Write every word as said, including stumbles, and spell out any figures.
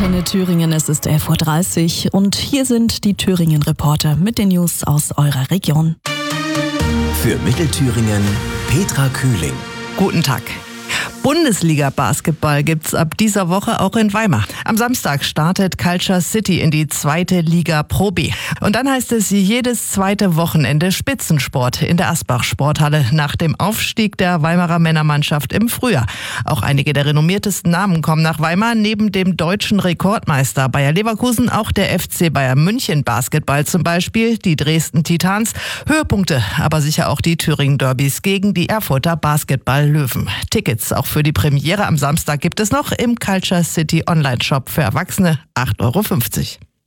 Antenne Thüringen, es ist elf Uhr dreißig und hier sind die Thüringen-Reporter mit den News aus eurer Region. Für Mittelthüringen Petra Kühling. Guten Tag. Bundesliga-Basketball gibt's ab dieser Woche auch in Weimar. Am Samstag startet Culture City in die zweite Liga Pro B. Und dann heißt es jedes zweite Wochenende Spitzensport in der Asbach-Sporthalle nach dem Aufstieg der Weimarer Männermannschaft im Frühjahr. Auch einige der renommiertesten Namen kommen nach Weimar. Neben dem deutschen Rekordmeister Bayer Leverkusen auch der F C Bayern München Basketball zum Beispiel, die Dresden Titans. Höhepunkte, aber sicher auch die Thüringen Derbys gegen die Erfurter Basketball-Löwen. Tickets auch für die Premiere am Samstag gibt es noch im Culture City Online-Shop für Erwachsene acht Euro fünfzig.